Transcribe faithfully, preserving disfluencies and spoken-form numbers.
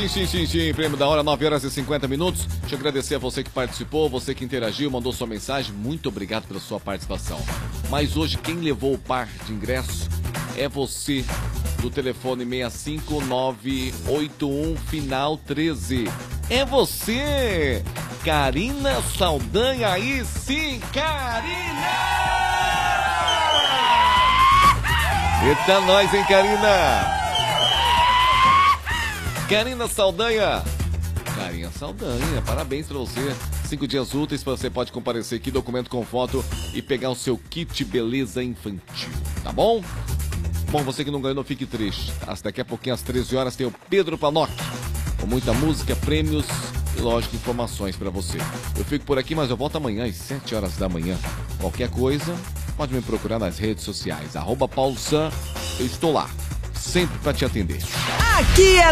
sim, sim, sim, sim. Prêmio da hora, nove horas e cinquenta minutos. Deixa eu agradecer a você que participou, você que interagiu, mandou sua mensagem. Muito obrigado pela sua participação. Mas hoje quem levou o par de ingressos é você, do telefone seis cinco nove oito um, final treze. É você, Karina Saldanha. Aí sim, Karina! Eita nós, hein, Karina? Karina Saldanha. Karina Saldanha, parabéns pra você. Cinco dias úteis, você pode comparecer aqui, documento com foto e pegar o seu kit beleza infantil, tá bom? Bom, você que não ganhou, não fique triste. Daqui a pouquinho, às treze horas, tem o Pedro Panoc, com muita música, prêmios e, lógico, informações pra você. Eu fico por aqui, mas eu volto amanhã às sete horas da manhã. Qualquer coisa, pode me procurar nas redes sociais. Arroba Paulo Sam, eu estou lá, sempre pra te atender. Aqui é